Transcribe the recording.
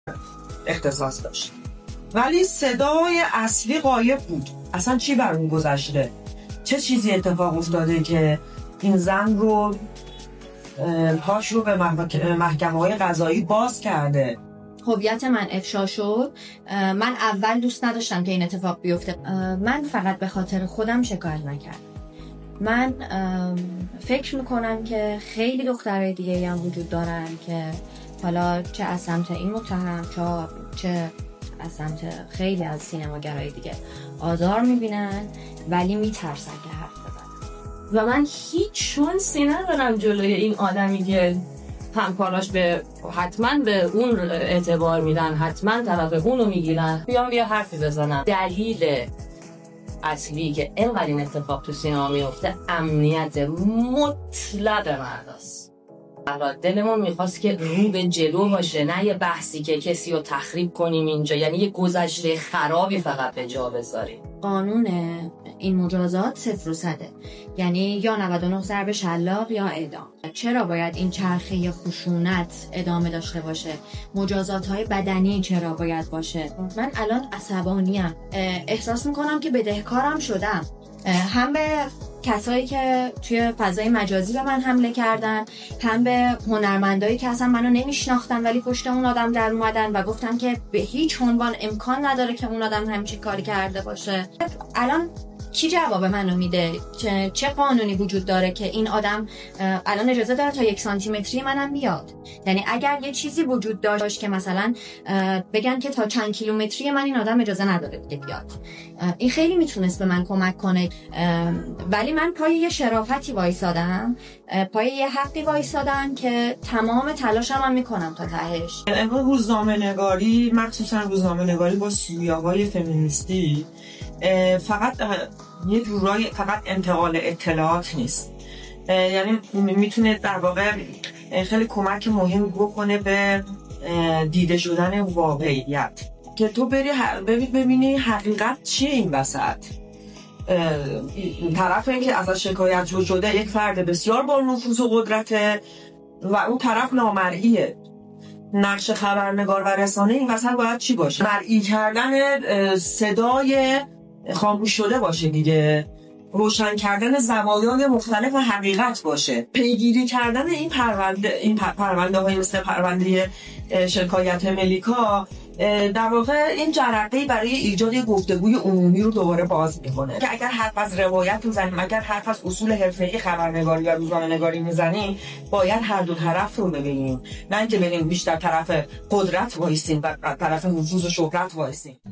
اختصاص داشت، ولی صدای اصلی غایب بود. اصلا چی بر اون گذشته؟ چه چیزی اتفاق افتاده که این زن رو پاش رو به محکمه‌های قضایی باز کرده؟ هویت من افشا شد. من اول دوست نداشتم که این اتفاق بیفته. من فقط به خاطر خودم شکایت نکردم. من فکر میکنم که خیلی دخترای دیگه هم وجود دارن که حالا چه از سمت این متهم چه از سمت خیلی از سینماگرای دیگه آزار میبینن ولی میترسن که حرف بزنن. و من هیچ شانسی ندارم جلوی این آدمی که همکاراش به حتما به اون اعتبار میدن، حتما طرف اونو میگیرن، بیا حرفی بزنن. دلیل اصلی که اینقدر این اتفاق تو سینما میفته امنیت مطلق مرداست. دلمون میخواست که رو به جلو باشه، نه یه بحثی که کسی رو تخریب کنیم اینجا، یعنی یه گذشته خرابی فقط به جا بذاریم. قانون این مجازات 0 و 100، یعنی یا 99 ضرب شلاق یا اعدام. چرا باید این چرخه خشونت ادامه داشته باشه؟ مجازات‌های بدنی چرا باید باشه؟ من الان عصبانیم، احساس میکنم که بدهکارم شدم، هم به کسایی که توی فضای مجازی به من حمله کردن، هم به هنرمندایی که اصلا منو نمیشناختن ولی پشت اون آدم در اومدن و گفتن که به هیچ عنوان امکان نداره که اون آدم همچین کاری کرده باشه. الان کی جواب منو میده؟ چه قانونی وجود داره که این آدم الان اجازه داره تا 1 سانتیمتری منم بیاد؟ یعنی اگر یه چیزی وجود داشت که مثلا بگن که تا چند کیلومتری من این آدم اجازه نداره دیگه بیاد، این خیلی میتونست به من کمک کنه. ولی من پای یه شرافتی وایسادم، پای یه حقی وایسادم که تمام تلاشم هم میکنم تا تهش. امروز روزنامه‌نگاری، مخصوصا روزنامه‌نگاری با سویاهای فمینیستی، فقط یه جورایی فقط انتقال اطلاعات نیست، یعنی میتونه در واقع خیلی کمک مهم بکنه به دیده شدن واقعیت، که تو ببینی حقیقت چیه این وسط. طرف این که ازش شکایت شده یک فرد بسیار با نفوذ و قدرته و اون طرف نامرئیه. نقش خبرنگار و رسانه این وسط باید چی باشه؟ مرئی کردن صدای خاموش شده باشه دیگه، روشن کردن زوایای مختلف حقیقت باشه، پیگیری کردن این پرونده های مثل پرونده شکایت ملیکا در واقع این جرقه‌ای برای ایجاد گفتگوی عمومی رو دوباره باز میکنه. که اگر حرف از روایت میزنیم، اگر حرف از اصول حرفه‌ای خبرنگاری یا روزنامه‌نگاری میزنیم، باید هر دو طرف رو ببینیم، نه اینکه بریم بیشتر طرف قدرت وایسیم و طرف نفوذ و شهرت وایسیم.